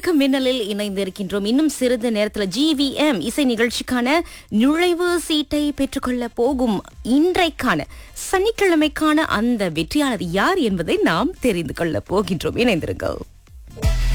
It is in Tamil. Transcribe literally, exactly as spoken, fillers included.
வணக்கம் மின்னலில் இணைந்திருக்கின்றோம். இன்னும் சிறிது நேரத்தில் ஜிவிஎம் இசை நிகழ்ச்சிக்கான நுழைவு சீட்டை பெற்றுக்கொள்ள போகும் இன்றைக்கான சனிக்கிழமைக்கான அந்த வெற்றியாளர் யார் என்பதை நாம் தெரிந்து கொள்ள போகின்றோம். இணைந்திருங்கள்.